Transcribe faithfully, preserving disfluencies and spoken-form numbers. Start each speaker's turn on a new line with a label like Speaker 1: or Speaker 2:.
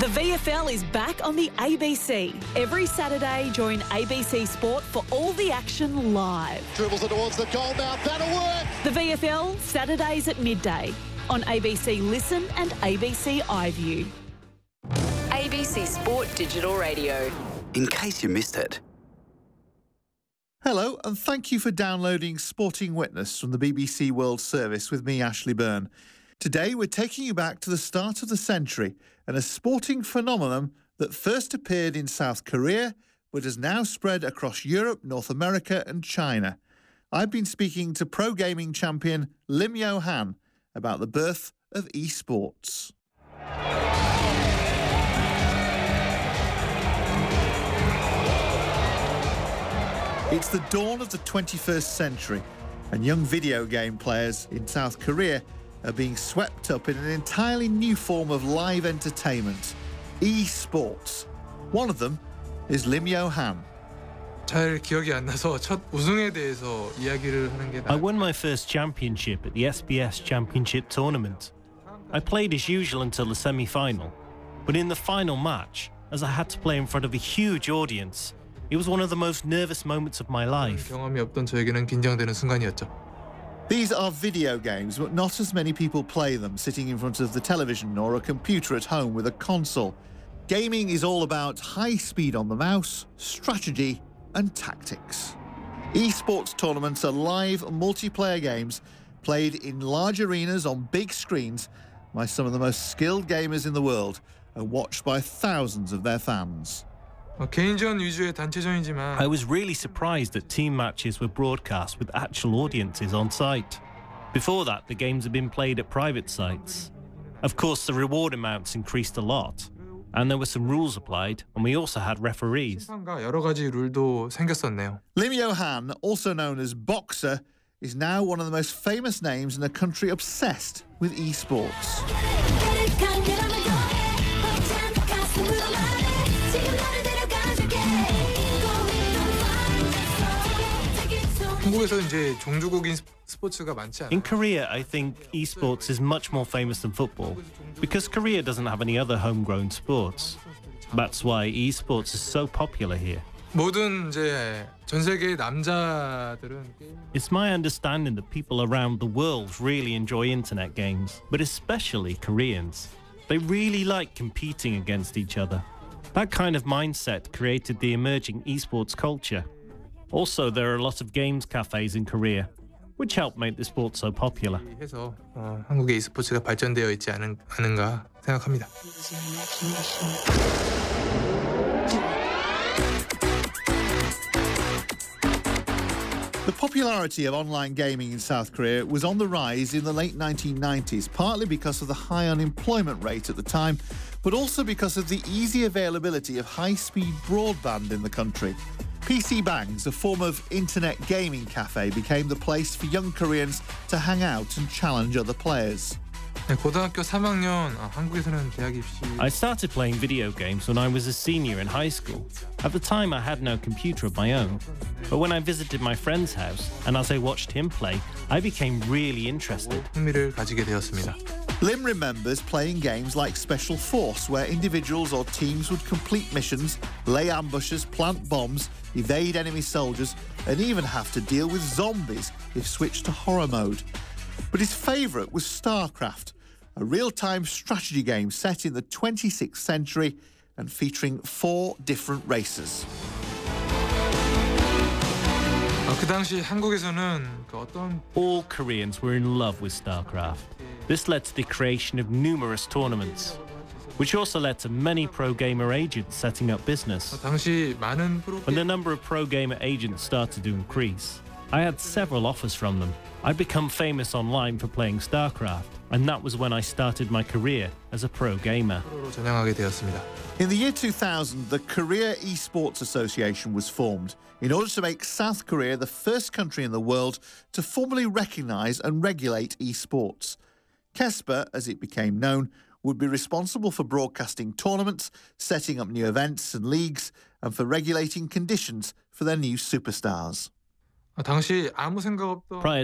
Speaker 1: The V F L is back on the A B C. Every Saturday, join A B C Sport for all the action live.
Speaker 2: Dribbles it towards the goal mouth. That'll work.
Speaker 1: The V F L, Saturdays at midday on A B C Listen and A B C iView.
Speaker 3: A B C Sport Digital Radio.
Speaker 4: In case you missed it.
Speaker 5: Hello, and thank you for downloading Sporting Witness from the B B C World Service with me, Ashley Byrne. Today, we're taking you back to the start of the century and a sporting phenomenon that first appeared in South Korea but has now spread across Europe, North America and China. I've been speaking to pro gaming champion Lim Yo Han about the birth of esports. It's the dawn of the twenty-first century, and young video game players in South Korea are being swept up in an entirely new form of live entertainment, esports. One of them is Lim Yo Han.
Speaker 6: 잘 기억이 안 나서 첫 우승에 대해서 이야기를 하는 게
Speaker 7: I won my first championship at the S B S Championship Tournament. I played as usual until the semi-final, but in the final match, as I had to play in front of a huge audience, it was one of the most nervous moments of my life.
Speaker 6: 경험이 없던 저에게는 긴장되는 순간이었죠.
Speaker 5: These are video games, but not as many people play them sitting in front of the television or a computer at home with a console. Gaming is all about high speed on the mouse, strategy and tactics. Esports tournaments are live multiplayer games played in large arenas on big screens by some of the most skilled gamers in the world and watched by thousands of their fans.
Speaker 6: 개인전 위주의 단체전이지만
Speaker 7: I was really surprised that team matches were broadcast with actual audiences on site. Before that, the games had been played at private sites. Of course, the reward amounts increased a lot, and there were some rules applied, and we also had referees.
Speaker 6: 심판과 여러 가지 룰도 생겼었네요.
Speaker 5: Lim Yo Han, also known as Boxer, is now one of the most famous names in a country obsessed with esports.
Speaker 6: 한국에서 이제 종주국인 스포츠가 많지 않아요.
Speaker 7: In Korea, I think esports is much more famous than football, because Korea doesn't have any other homegrown sports. That's why esports is so popular here.
Speaker 6: 모든 이제 전 세계의 남자들은
Speaker 7: It's my understanding that people around the world really enjoy internet games, but especially Koreans. They really like competing against each other. That kind of mindset created the emerging esports culture. Also, there are a lot of games cafes in Korea, which help make the sport so popular.
Speaker 6: 해서 어, 한국의 e스포츠가 발전되어 있지 않은, 않은가 생각합니다.
Speaker 5: The popularity of online gaming in South Korea was on the rise in the late nineteen nineties, partly because of the high unemployment rate at the time, but also because of the easy availability of high-speed broadband in the country. P C Bangs, a form of internet gaming cafe, became the place for young Koreans to hang out and challenge other players.
Speaker 6: 네, 고등학교 삼 학년 아, 한국에서는 대학 입시
Speaker 7: I started playing video games when I was a senior in high school. At the time, I had no computer of my own. But when I visited my friend's house, and as I watched him play, I became really interested.
Speaker 6: 흥미를 가지게 되었습니다.
Speaker 5: Lim remembers playing games like Special Force, where individuals or teams would complete missions, lay ambushes, plant bombs, evade enemy soldiers, and even have to deal with zombies if switched to horror mode. But his favourite was StarCraft, a real-time strategy game set in the twenty-sixth century and featuring four different races.
Speaker 6: 아, 그 당시 한국에서는 그 어떤
Speaker 7: All Koreans were in love with StarCraft. This led to the creation of numerous tournaments, which also led to many pro gamer agents setting up business.
Speaker 6: 당시 많은 프로
Speaker 7: When the number of pro gamer agents started to increase, I had several offers from them. I'd become famous online for playing StarCraft, and that was when I started my career as a pro gamer.
Speaker 6: 프로로 전향하게 되었습니다.
Speaker 5: In the year two thousand, the Korea Esports Association was formed in order to make South Korea the first country in the world to formally recognise and regulate esports. KESPA, as it became known, would be responsible for broadcasting tournaments, setting up new events and leagues, and for regulating conditions for their new superstars.
Speaker 6: 당시 아무 생각 없던
Speaker 7: Prior